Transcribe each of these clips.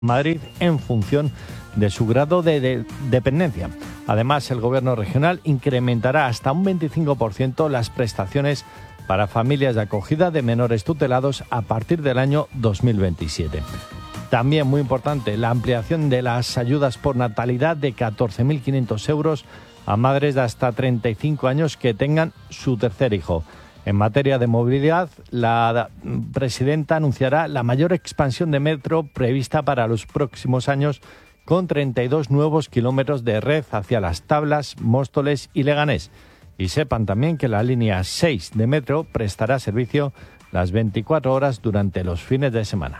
Madrid en función de su grado de dependencia. Además, el Gobierno regional incrementará hasta un 25% las prestaciones para familias de acogida de menores tutelados a partir del año 2027. También muy importante, la ampliación de las ayudas por natalidad de 14.500 euros a madres de hasta 35 años que tengan su tercer hijo. En materia de movilidad, la presidenta anunciará la mayor expansión de metro prevista para los próximos años, con 32 nuevos kilómetros de red hacia Las Tablas, Móstoles y Leganés. Y sepan también que la línea 6 de metro prestará servicio las 24 horas durante los fines de semana.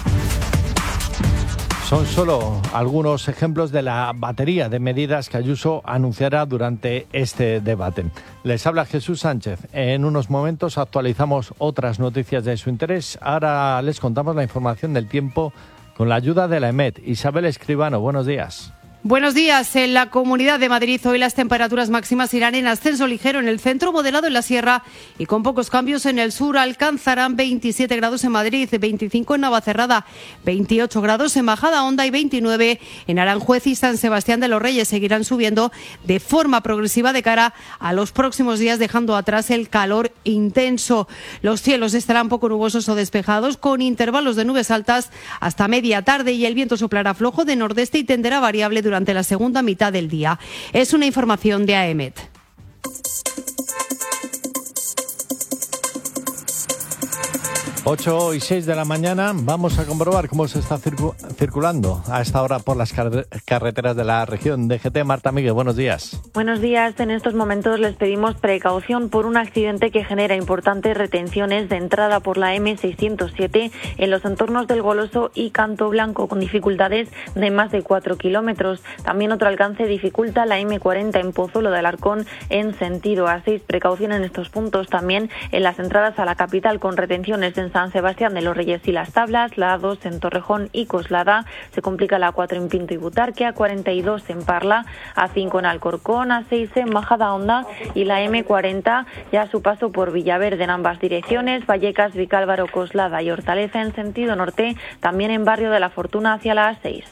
Son solo algunos ejemplos de la batería de medidas que Ayuso anunciará durante este debate. Les habla Jesús Sánchez. En unos momentos actualizamos otras noticias de su interés. Ahora les contamos la información del tiempo con la ayuda de la EMET. Isabel Escribano, buenos días. Buenos días. En la Comunidad de Madrid hoy las temperaturas máximas irán en ascenso ligero en el centro, moderado en la sierra y con pocos cambios en el sur. Alcanzarán 27 grados en Madrid, 25 en Navacerrada, 28 grados en Majadahonda y 29 en Aranjuez y San Sebastián de los Reyes. Seguirán subiendo de forma progresiva de cara a los próximos días, dejando atrás el calor intenso. Los cielos estarán poco nubosos o despejados, con intervalos de nubes altas hasta media tarde, y el viento soplará flojo de nordeste y tenderá variable durante la segunda mitad del día. Es una información de AEMET. 8:06 de la mañana, vamos a comprobar cómo se está circulando a esta hora por las carreteras de la región. DGT, Marta Miguel, buenos días. Buenos días. En estos momentos les pedimos precaución por un accidente que genera importantes retenciones de entrada por la M607 en los entornos del Goloso y Canto Blanco, con dificultades de más de 4 kilómetros. También otro alcance dificulta la M40 en Pozuelo de Alarcón en sentido A6. Precaución en estos puntos también en las entradas a la capital, con retenciones en San Sebastián de los Reyes y Las Tablas, la A2 en Torrejón y Coslada, se complica la A4 en Pinto y Butarque, A42 en Parla, A5 en Alcorcón, A6 en Majadahonda y la M40 ya a su paso por Villaverde en ambas direcciones, Vallecas, Vicálvaro, Coslada y Hortaleza en sentido norte, también en Barrio de la Fortuna hacia la A6.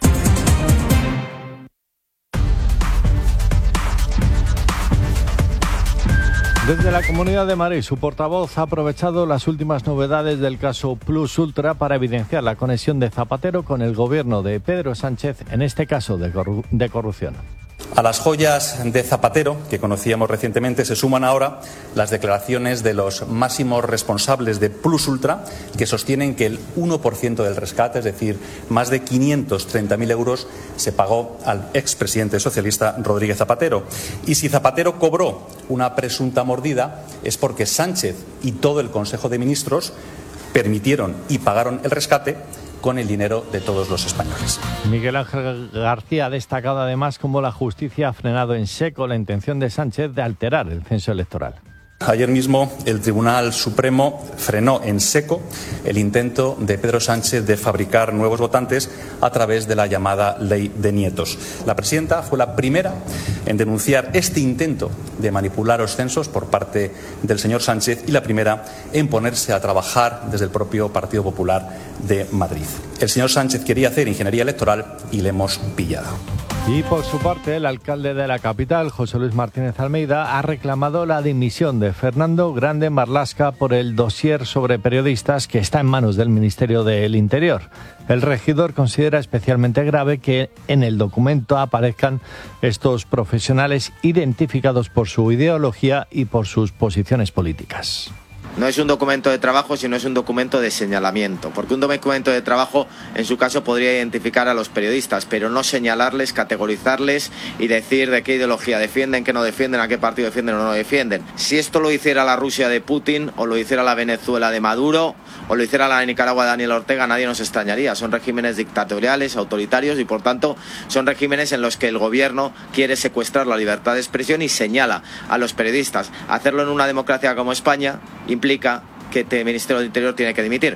Desde la Comunidad de Madrid, su portavoz ha aprovechado las últimas novedades del caso Plus Ultra para evidenciar la conexión de Zapatero con el gobierno de Pedro Sánchez en este caso de corrupción. A las joyas de Zapatero, que conocíamos recientemente, se suman ahora las declaraciones de los máximos responsables de Plus Ultra, que sostienen que el 1% del rescate, es decir, más de 530.000 euros, se pagó al expresidente socialista Rodríguez Zapatero. Y si Zapatero cobró una presunta mordida, es porque Sánchez y todo el Consejo de Ministros permitieron y pagaron el rescate con el dinero de todos los españoles. Miguel Ángel García ha destacado además cómo la justicia ha frenado en seco la intención de Sánchez de alterar el censo electoral. Ayer mismo el Tribunal Supremo frenó en seco el intento de Pedro Sánchez de fabricar nuevos votantes a través de la llamada Ley de Nietos. La presidenta fue la primera en denunciar este intento de manipular los censos por parte del señor Sánchez y la primera en ponerse a trabajar desde el propio Partido Popular de Madrid. El señor Sánchez quería hacer ingeniería electoral y le hemos pillado. Y por su parte, el alcalde de la capital, José Luis Martínez Almeida, ha reclamado la dimisión de Fernando Grande Marlaska por el dossier sobre periodistas que está en manos del Ministerio del Interior. El regidor considera especialmente grave que en el documento aparezcan estos profesionales identificados por su ideología y por sus posiciones políticas. No es un documento de trabajo, sino es un documento de señalamiento, porque un documento de trabajo, en su caso, podría identificar a los periodistas, pero no señalarles, categorizarles y decir de qué ideología defienden, qué no defienden, a qué partido defienden o no defienden. Si esto lo hiciera la Rusia de Putin, o lo hiciera la Venezuela de Maduro, o lo hiciera la Nicaragua de Daniel Ortega, nadie nos extrañaría. Son regímenes dictatoriales, autoritarios, y por tanto son regímenes en los que el gobierno quiere secuestrar la libertad de expresión y señala a los periodistas. Hacerlo en una democracia como España implica que el Ministerio del Interior tiene que dimitir.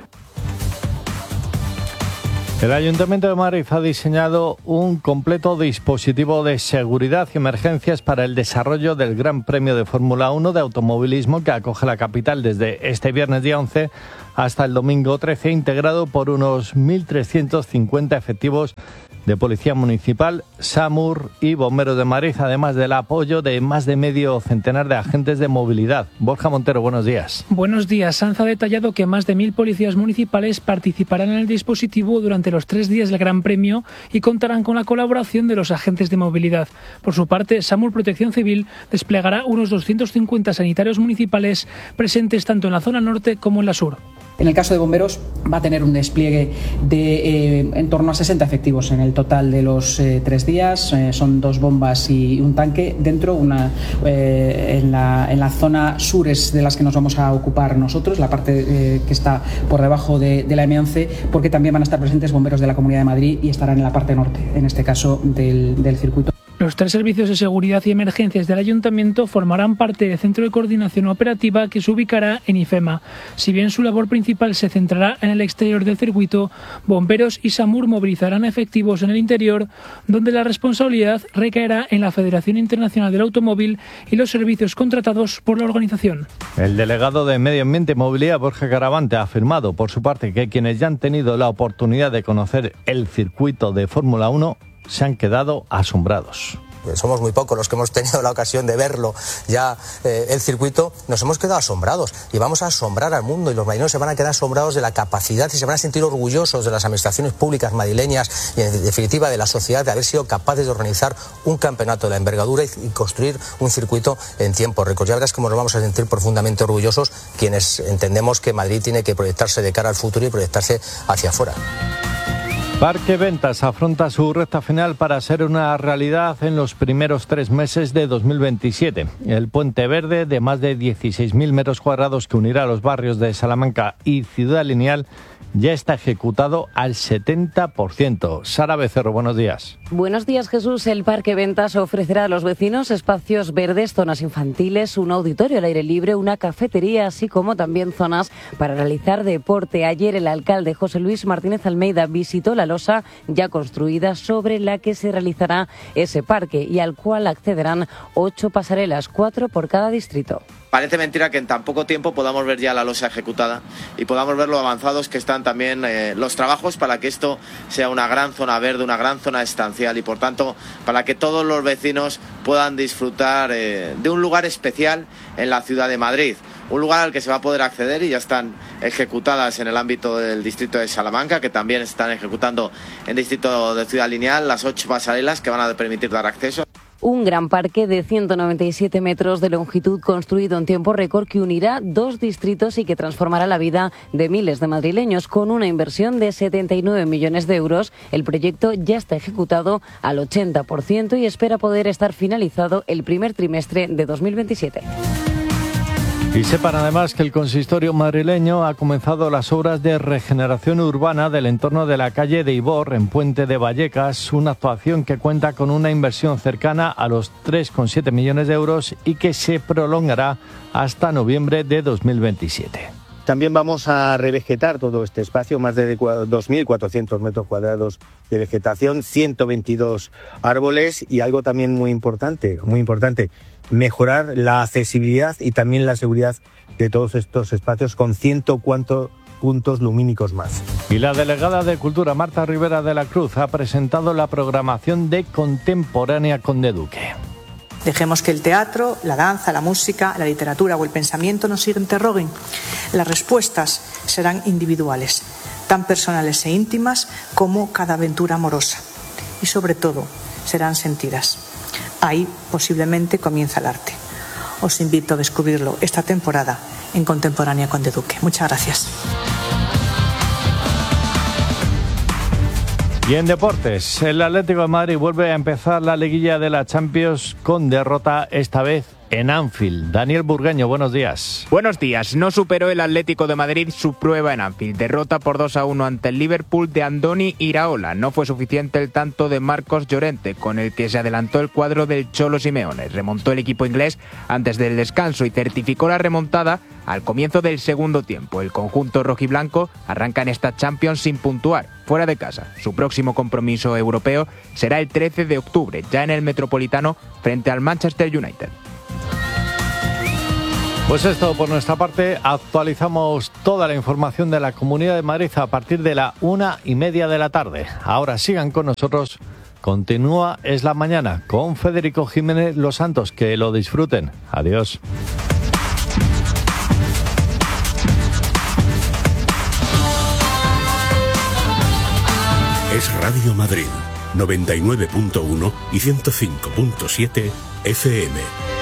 El Ayuntamiento de Madrid ha diseñado un completo dispositivo de seguridad y emergencias para el desarrollo del Gran Premio de Fórmula 1 de automovilismo que acoge la capital desde este viernes día 11 hasta el domingo 13, integrado por unos 1.350 efectivos de Policía Municipal, SAMUR y Bomberos de Madrid, además del apoyo de más de medio centenar de agentes de movilidad. Borja Montero, buenos días. Buenos días. Sanz ha detallado que más de 1.000 policías municipales participarán en el dispositivo durante los 3 días del Gran Premio y contarán con la colaboración de los agentes de movilidad. Por su parte, SAMUR Protección Civil desplegará unos 250 sanitarios municipales presentes tanto en la zona norte como en la sur. En el caso de bomberos va a tener un despliegue de en torno a 60 efectivos en el total de los 3 días. Son 2 bombas y un tanque dentro. En la zona sur es de las que nos vamos a ocupar nosotros, la parte que está por debajo de la M11, porque también van a estar presentes bomberos de la Comunidad de Madrid y estarán en la parte norte, en este caso del circuito. Los 3 servicios de seguridad y emergencias del Ayuntamiento formarán parte del Centro de Coordinación Operativa que se ubicará en IFEMA. Si bien su labor principal se centrará en el exterior del circuito, bomberos y SAMUR movilizarán efectivos en el interior, donde la responsabilidad recaerá en la Federación Internacional del Automóvil y los servicios contratados por la organización. El delegado de Medio Ambiente y Movilidad, Borja Garavante, ha afirmado por su parte que quienes ya han tenido la oportunidad de conocer el circuito de Fórmula 1 se han quedado asombrados. Somos muy pocos los que hemos tenido la ocasión de verlo ya, el circuito, nos hemos quedado asombrados y vamos a asombrar al mundo y los marineros se van a quedar asombrados de la capacidad y se van a sentir orgullosos de las administraciones públicas madrileñas y en definitiva de la sociedad de haber sido capaces de organizar un campeonato de la envergadura y construir un circuito en tiempo récord. Ya verás cómo nos vamos a sentir profundamente orgullosos quienes entendemos que Madrid tiene que proyectarse de cara al futuro y proyectarse hacia afuera. Parque Ventas afronta su recta final para ser una realidad en los primeros 3 meses de 2027. El puente verde de más de 16.000 metros cuadrados que unirá los barrios de Salamanca y Ciudad Lineal ya está ejecutado al 70%. Sara Becerro, buenos días. Buenos días, Jesús. El Parque Ventas ofrecerá a los vecinos espacios verdes, zonas infantiles, un auditorio al aire libre, una cafetería, así como también zonas para realizar deporte. Ayer el alcalde José Luis Martínez Almeida visitó la losa ya construida sobre la que se realizará ese parque y al cual accederán 8 pasarelas, 4 por cada distrito. Parece mentira que en tan poco tiempo podamos ver ya la losa ejecutada y podamos ver lo avanzados que están también los trabajos para que esto sea una gran zona verde, una gran zona estancial y por tanto para que todos los vecinos puedan disfrutar de un lugar especial en la ciudad de Madrid. Un lugar al que se va a poder acceder y ya están ejecutadas en el ámbito del distrito de Salamanca, que también están ejecutando en el distrito de Ciudad Lineal las 8 pasarelas que van a permitir dar acceso. Un gran parque de 197 metros de longitud construido en tiempo récord que unirá 2 distritos y que transformará la vida de miles de madrileños. Con una inversión de 79 millones de euros, el proyecto ya está ejecutado al 80% y espera poder estar finalizado el primer trimestre de 2027. Y sepan además que el consistorio madrileño ha comenzado las obras de regeneración urbana del entorno de la calle de Ibor, en Puente de Vallecas, una actuación que cuenta con una inversión cercana a los 3,7 millones de euros y que se prolongará hasta noviembre de 2027. También vamos a revegetar todo este espacio, más de 2.400 metros cuadrados de vegetación, 122 árboles y algo también muy importante, mejorar la accesibilidad y también la seguridad de todos estos espacios con 104 puntos lumínicos más. Y la delegada de Cultura, Marta Rivera de la Cruz, ha presentado la programación de Contemporánea Conde Duque. Dejemos que el teatro, la danza, la música, la literatura o el pensamiento nos interroguen. Las respuestas serán individuales, tan personales e íntimas como cada aventura amorosa. Y sobre todo, serán sentidas. Ahí posiblemente comienza el arte. Os invito a descubrirlo esta temporada en Contemporánea Conde Duque. Muchas gracias. Y en deportes, el Atlético de Madrid vuelve a empezar la liguilla de la Champions con derrota, esta vez en Anfield. Daniel Burgueño, buenos días. Buenos días. No superó el Atlético de Madrid su prueba en Anfield. Derrota por 2-1 ante el Liverpool de Andoni Iraola. No fue suficiente el tanto de Marcos Llorente, con el que se adelantó el cuadro del Cholo Simeone. Remontó el equipo inglés antes del descanso y certificó la remontada al comienzo del segundo tiempo. El conjunto rojiblanco arranca en esta Champions sin puntuar, fuera de casa. Su próximo compromiso europeo será el 13 de octubre, ya en el Metropolitano, frente al Manchester United. Pues esto por nuestra parte. Actualizamos toda la información de la Comunidad de Madrid a partir de la 1:30 de la tarde. Ahora sigan con nosotros. Continúa Es la Mañana con Federico Jiménez Los Santos. Que lo disfruten. Adiós. Es Radio Madrid, 99.1 y 105.7 FM.